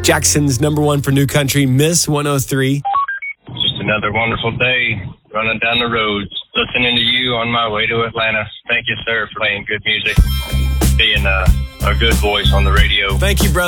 Jackson's number one for new country, Miss 103. Just another wonderful day running down the roads, listening to you on my way to Atlanta. Thank you, sir, for playing good music, being a good voice on the radio. Thank you, brother.